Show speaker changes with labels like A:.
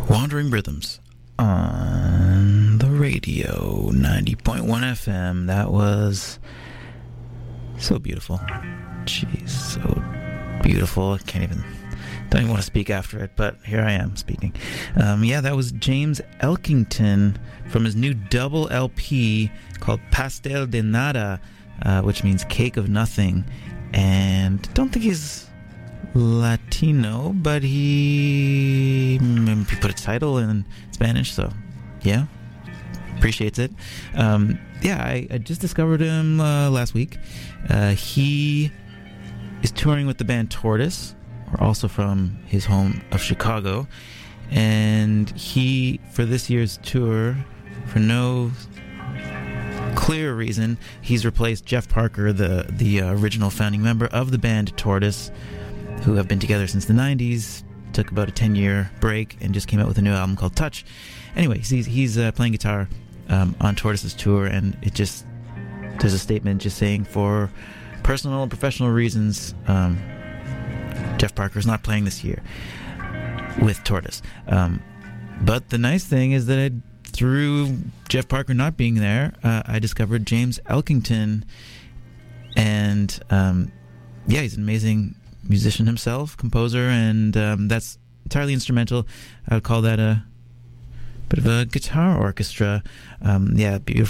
A: Wandering Rhythms on the radio, 90.1 FM. That was so beautiful. Jeez, so beautiful. I don't even want to speak after it, but here I am speaking. That was James Elkington from his new double LP called Pastel de Nada, which means cake of nothing. And I don't think he's Latino, but he put a title in Spanish, so yeah, appreciates it. I just discovered him last week. He is touring with the band Tortoise, or also from his home of Chicago, and he, for this year's tour, for no clear reason, he's replaced Jeff Parker, the original founding member of the band Tortoise, who have been together since the 90s, took about a 10-year break, and just came out with a new album called Touch. Anyway, he's playing guitar on Tortoise's tour, and there's a statement just saying, for personal and professional reasons, Jeff Parker's not playing this year with Tortoise. But the nice thing is that through Jeff Parker not being there, I discovered James Elkington, and he's an amazing musician himself, composer, and that's entirely instrumental. I would call that a bit of a guitar orchestra. Beautiful